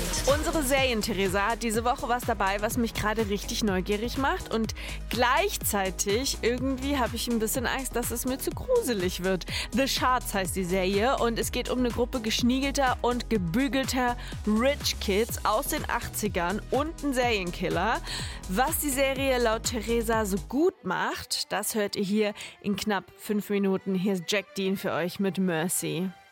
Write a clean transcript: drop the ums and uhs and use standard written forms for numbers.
Unsere Serien-Theresa hat diese Woche was dabei, was mich gerade richtig neugierig macht. Und gleichzeitig irgendwie habe ich ein bisschen Angst, dass es mir zu gruselig wird. The Shards heißt die Serie und es geht um eine Gruppe geschniegelter und gebügelter Rich Kids aus den 80ern und einen Serienkiller. Was die Serie laut Theresa so gut macht, das hört ihr hier in knapp 5 Minuten. Hier ist Jack Dean für euch mit Mercy.